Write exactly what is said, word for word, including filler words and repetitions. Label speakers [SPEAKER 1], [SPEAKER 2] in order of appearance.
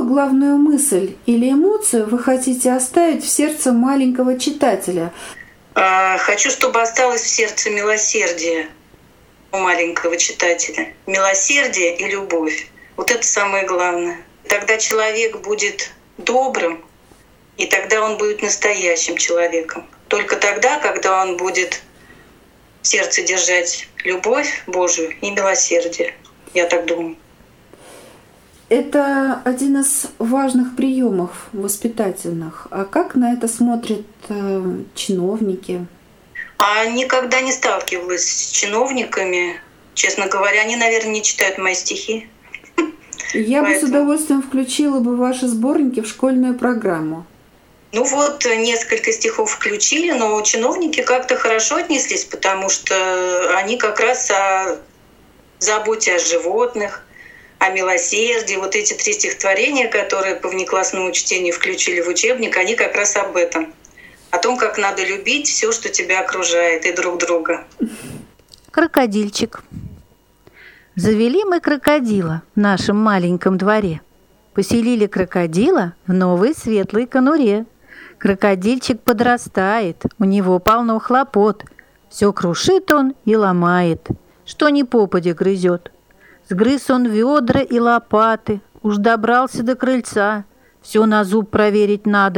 [SPEAKER 1] главную мысль или эмоцию вы хотите оставить в сердце маленького читателя?
[SPEAKER 2] Хочу, чтобы осталось в сердце милосердие у маленького читателя. Милосердие и любовь. Вот это самое главное. Тогда человек будет добрым, и тогда он будет настоящим человеком. Только тогда, когда он будет в сердце держать любовь Божию и милосердие. Я так думаю.
[SPEAKER 1] Это один из важных приемов воспитательных. А как на это смотрят э, чиновники?
[SPEAKER 2] А никогда не сталкивалась с чиновниками. Честно говоря, они, наверное, не читают мои стихи.
[SPEAKER 1] Я бы с удовольствием включила бы ваши сборники в школьную программу.
[SPEAKER 2] Ну вот, несколько стихов включили, но чиновники как-то хорошо отнеслись, потому что они как раз о заботе о животных, о милосердии. Вот эти три стихотворения, которые по внеклассному чтению включили в учебник, они как раз об этом. О том, как надо любить все, что тебя окружает, и друг друга.
[SPEAKER 3] Крокодильчик. Завели мы крокодила в нашем маленьком дворе. Поселили крокодила в новой светлой конуре. Крокодильчик подрастает, у него полно хлопот. Все крушит он и ломает, что ни попадя грызет. Сгрыз он ведра и лопаты, уж добрался до крыльца. Все на зуб проверить надо.